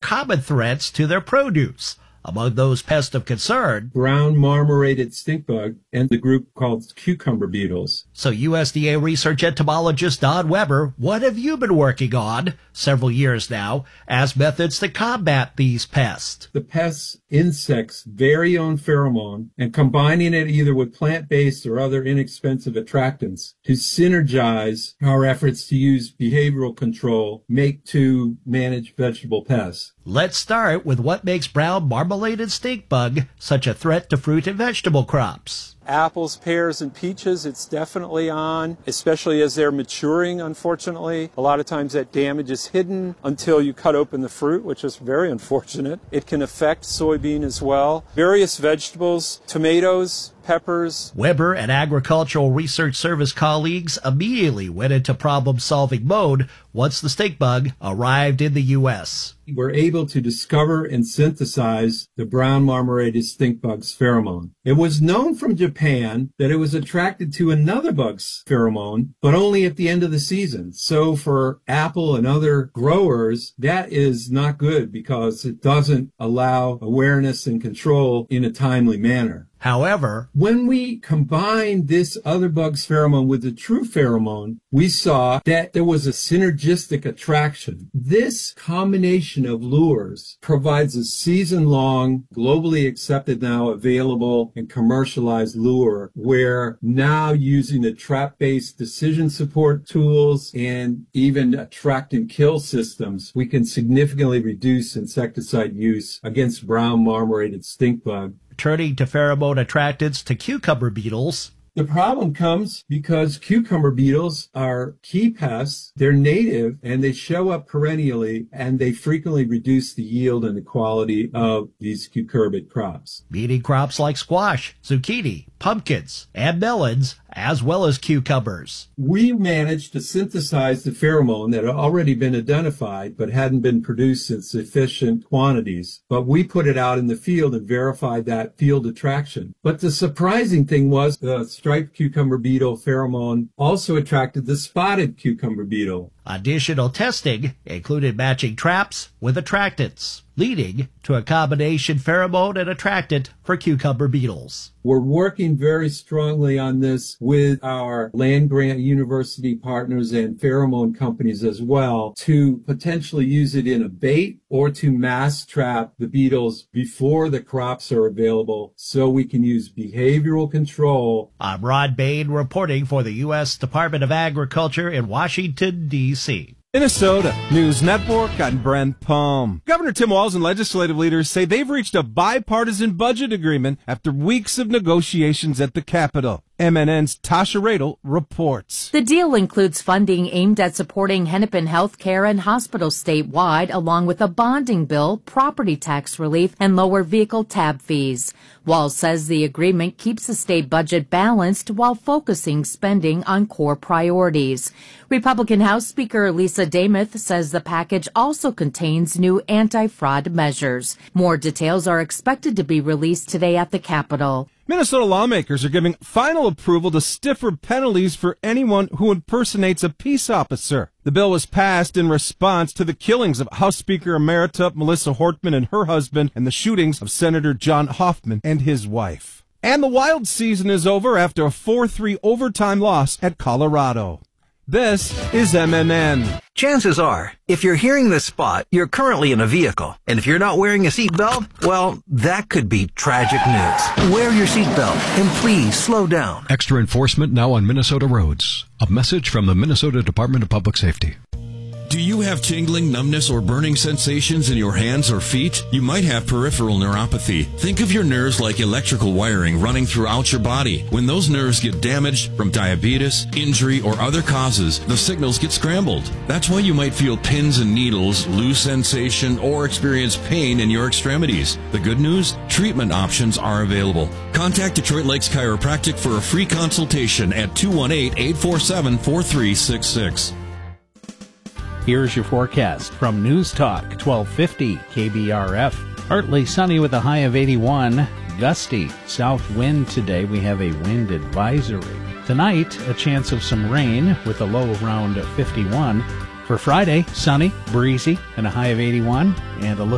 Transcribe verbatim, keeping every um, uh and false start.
common threats to their produce. Among those pests of concern, brown marmorated stink bug and the group called cucumber beetles. So U S D A research entomologist Don Weber, what have you been working on several years now as methods to combat these pests? The pest's insect's very own pheromone and combining it either with plant-based or other inexpensive attractants to synergize our efforts to use behavioral control, make to manage vegetable pests. Let's start with what makes brown marmorated stink bug such a threat to fruit and vegetable crops. Apples, pears, and peaches, it's definitely on, especially as they're maturing, unfortunately. A lot of times that damage is hidden until you cut open the fruit, which is very unfortunate. It can affect soybean as well. Various vegetables, tomatoes, peppers. Weber and Agricultural Research Service colleagues immediately went into problem-solving mode once the stink bug arrived in the U S. We're able to discover and synthesize the brown marmorated stink bug's pheromone. It was known from Japan that it was attracted to another bug's pheromone, but only at the end of the season. So for apple and other growers, that is not good because it doesn't allow awareness and control in a timely manner. However, when we combined this other bug's pheromone with the true pheromone, we saw that there was a synergistic attraction. This combination of lures provides a season-long, globally accepted now available and commercialized lure where now using the trap-based decision support tools and even attract and kill systems, we can significantly reduce insecticide use against brown marmorated stink bug. Turning to pheromone attractants to cucumber beetles. The problem comes because cucumber beetles are key pests. They're native and they show up perennially and they frequently reduce the yield and the quality of these cucurbit crops. Meaning crops like squash, zucchini, pumpkins, and melons, as well as cucumbers. We managed to synthesize the pheromone that had already been identified but hadn't been produced in sufficient quantities. But we put it out in the field and verified that field attraction. But the surprising thing was the striped cucumber beetle pheromone also attracted the spotted cucumber beetle. Additional testing included matching traps with attractants, leading to a combination pheromone and attractant for cucumber beetles. We're working very strongly on this with our land-grant university partners and pheromone companies as well to potentially use it in a bait or to mass trap the beetles before the crops are available so we can use behavioral control. I'm Rod Bain reporting for the U S Department of Agriculture in Washington, D C Minnesota News Network, I'm Brent Palm. Governor Tim Walz and legislative leaders say they've reached a bipartisan budget agreement after weeks of negotiations at the Capitol. M N N's Tasha Radel reports. The deal includes funding aimed at supporting Hennepin health care and hospitals statewide, along with a bonding bill, property tax relief, and lower vehicle tab fees. Walz says the agreement keeps the state budget balanced while focusing spending on core priorities. Republican House Speaker Lisa Damuth says the package also contains new anti-fraud measures. More details are expected to be released today at the Capitol. Minnesota lawmakers are giving final approval to stiffer penalties for anyone who impersonates a peace officer. The bill was passed in response to the killings of House Speaker Emerita Melissa Hortman and her husband and the shootings of Senator John Hoffman and his wife. And the Wild season is over after a four three overtime loss at Colorado. This is M N N. Chances are, if you're hearing this spot, you're currently in a vehicle. And if you're not wearing a seatbelt, well, that could be tragic news. Wear your seatbelt and please slow down. Extra enforcement now on Minnesota roads. A message from the Minnesota Department of Public Safety. Do you have tingling, numbness, or burning sensations in your hands or feet? You might have peripheral neuropathy. Think of your nerves like electrical wiring running throughout your body. When those nerves get damaged from diabetes, injury, or other causes, the signals get scrambled. That's why you might feel pins and needles, lose sensation, or experience pain in your extremities. The good news? Treatment options are available. Contact Detroit Lakes Chiropractic for a free consultation at two one eight, eight four seven, four three six six. Here's your forecast from News Talk twelve fifty K B R F. Partly sunny with a high of eighty-one. Gusty south wind today. We have a wind advisory. Tonight, a chance of some rain with a low around fifty-one. For Friday, sunny, breezy, and a high of eighty-one. And a